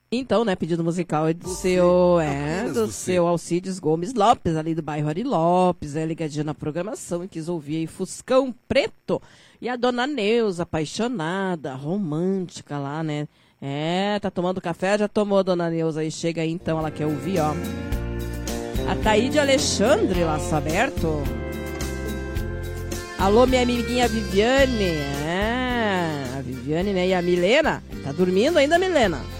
Então, né, pedido musical é do seu Alcides Gomes Lopes, ali do bairro Ari Lopes, ligadinho na programação e quis ouvir aí Fuscão Preto. E a dona Neuza, apaixonada, romântica lá, né? Tá tomando café, já tomou, dona Neuza, aí chega aí então, ela quer ouvir, ó. A Taíde Alexandre, laço aberto. Alô, minha amiguinha Viviane, a Viviane, né, e a Milena, tá dormindo ainda, Milena?